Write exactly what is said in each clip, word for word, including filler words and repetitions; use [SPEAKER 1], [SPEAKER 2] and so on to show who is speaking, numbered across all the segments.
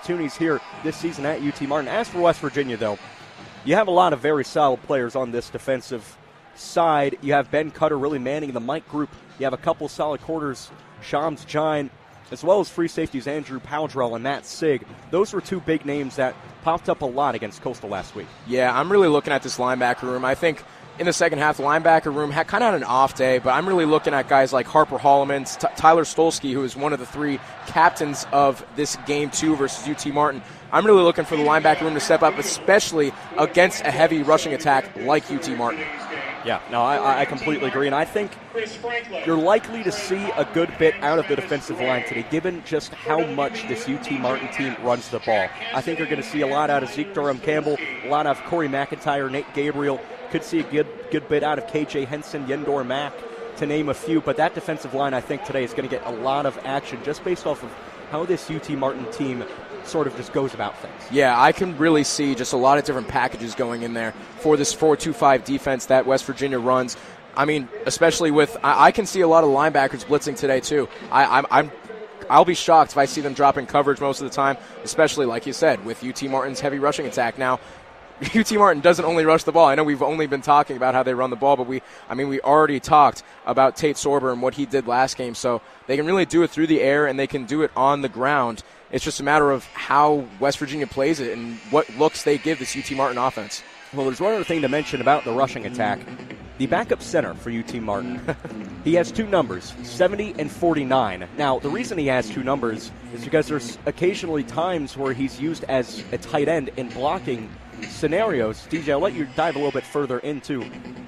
[SPEAKER 1] opportunities here this season at U T Martin. As for West Virginia, though, you have a lot of very solid players on this defensive side. You have Ben Cutter really manning the Mike group. You have a couple solid quarters, Shams Gine, as well as free safeties Andrew Powdrell and Matt Sig. Those were two big names that popped up a lot against Coastal last week.
[SPEAKER 2] Yeah, I'm really looking at this linebacker room. I think in the second half, the linebacker room had kind of had an off day, but I'm really looking at guys like Harper Holloman, T- Tyler Stolsky, who is one of the three captains of this game two versus U T Martin. I'm really looking for the linebacker room to step up, especially against a heavy rushing attack like U T Martin.
[SPEAKER 1] Yeah, no, I, I completely agree, and I think you're likely to see a good bit out of the defensive line today, given just how much this U T Martin team runs the ball. I think you're going to see a lot out of Zeke Durham-Campbell, a lot out of Corey McIntyre, Nate Gabriel. Could see a good good bit out of K J Henson, Yendor Mack, to name a few. But that defensive line, I think, today is going to get a lot of action just based off of how this U T Martin team sort of just goes about things.
[SPEAKER 2] Yeah, I can really see just a lot of different packages going in there for this four two five defense that West Virginia runs. I mean, especially with, I, I can see a lot of linebackers blitzing today too. I, I'm, I'm, I'll be shocked if I see them dropping coverage most of the time, especially, like you said, with U T Martin's heavy rushing attack. Now, U T Martin doesn't only rush the ball. I know we've only been talking about how they run the ball, but we, I mean, we already talked about Tate Sorber and what he did last game. So they can really do it through the air and they can do it on the ground. It's just a matter of how West Virginia plays it and what looks they give this U T Martin offense.
[SPEAKER 1] Well, there's one other thing to mention about the rushing attack. The backup center for U T Martin, he has two numbers, seventy and forty-nine. Now, the reason he has two numbers is because there's occasionally times where he's used as a tight end in blocking scenarios. D J, I'll let you dive a little bit further into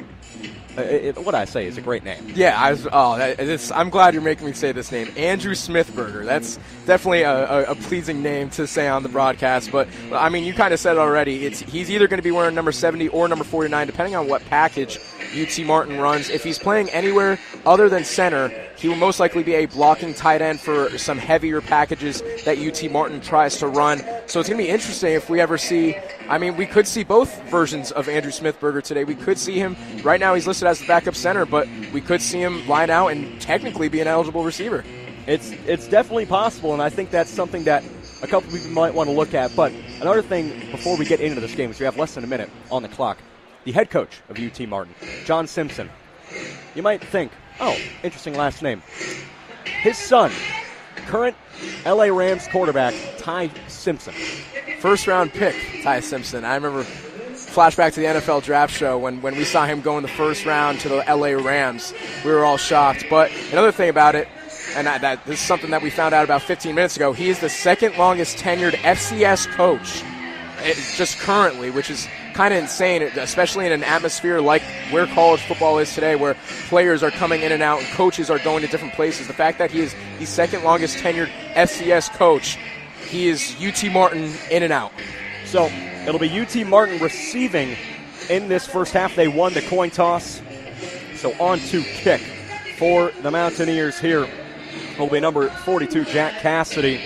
[SPEAKER 1] uh, it, what I say is a great name.
[SPEAKER 2] Yeah, I was, oh, that, this, I'm glad you're making me say this name. Andrew Smithberger. That's definitely a, a, a pleasing name to say on the broadcast. But, I mean, you kind of said it already. It's, he's either going to be wearing number seventy or number forty-nine, depending on what package U T Martin runs. If he's playing anywhere other than center, he will most likely be a blocking tight end for some heavier packages that U T Martin tries to run. So it's going to be interesting if we ever see, I mean, we could see both versions of Andrew Smithberger today. We could see him, right now he's listed as the backup center, but we could see him line out and technically be an eligible receiver.
[SPEAKER 1] It's it's definitely possible, and I think that's something that a couple people might want to look at. But another thing before we get into this game is we have less than a minute on the clock. The head coach of U T Martin, John Simpson. You might think, oh, interesting last name. His son, current L A Rams quarterback, Ty Simpson.
[SPEAKER 2] First round pick, Ty Simpson. I remember flashback to the N F L draft show when, when we saw him go in the first round to the L A Rams. We were all shocked. But another thing about it, and that, that this is something that we found out about fifteen minutes ago, he is the second longest tenured F C S coach it, just currently, which is kind of insane, especially in an atmosphere like where college football is today, where players are coming in and out and coaches are going to different places. The fact that he is the second longest tenured F C S coach, he is U T Martin in and out.
[SPEAKER 1] So it'll be U T Martin receiving in this first half. They won the coin toss. So on to kick for the Mountaineers here will be number forty-two, Jack Cassidy.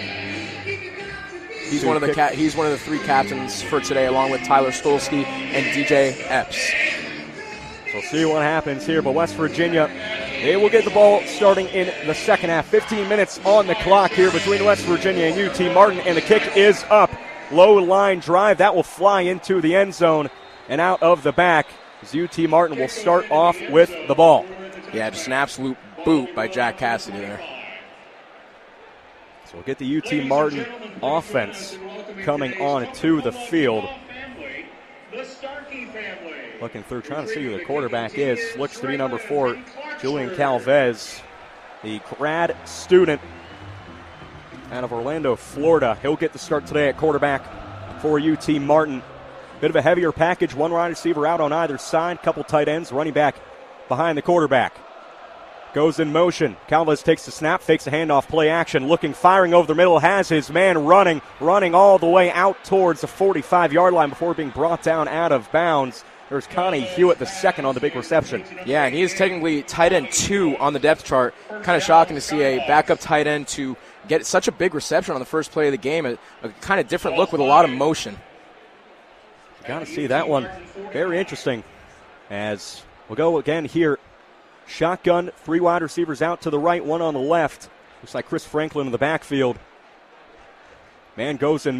[SPEAKER 2] He's one of the ca- he's one of the three captains for today, along with Tyler Stolsky and D J Epps.
[SPEAKER 1] So we'll see what happens here. But West Virginia, they will get the ball starting in the second half. fifteen minutes on the clock here between West Virginia and U T Martin, and the kick is up. Low line drive. That will fly into the end zone and out of the back as U T Martin will start off with the ball.
[SPEAKER 2] Yeah, just an absolute boot by Jack Cassidy there.
[SPEAKER 1] So we'll get the U T Martin offense coming on to the field. Looking through, trying to see who the quarterback is. Looks to be number four, Julian Calvez, the grad student out of Orlando, Florida. He'll get the start today at quarterback for U T Martin. Bit of a heavier package, one wide receiver out on either side, couple tight ends, running back behind the quarterback. Goes in motion. Calvez takes the snap, fakes a handoff, play action, looking, firing over the middle, has his man running, running all the way out towards the forty-five-yard line before being brought down out of bounds. There's Connie Hewitt, the second on the big reception.
[SPEAKER 2] Yeah, and he is technically tight end two on the depth chart. Kind of shocking to see a backup tight end to get such a big reception on the first play of the game. A, a kind of different look with a lot of motion.
[SPEAKER 1] Got to see that one. Very interesting. As we'll go again here. Shotgun, three wide receivers out to the right, one on the left. Looks like Chris Franklin in the backfield. Man goes in